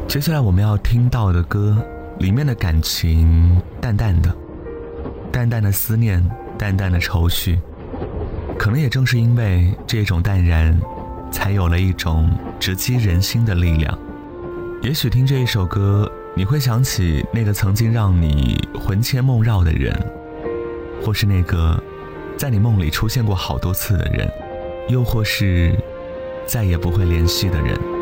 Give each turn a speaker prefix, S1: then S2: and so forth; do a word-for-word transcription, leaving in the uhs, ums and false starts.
S1: 接下来我们要听到的歌里面的感情淡淡的，淡淡的思念，淡淡的愁绪，可能也正是因为这种淡然，才有了一种直击人心的力量。也许听这一首歌，你会想起那个曾经让你魂牵梦绕的人，或是那个在你梦里出现过好多次的人，又或是再也不会联系的人。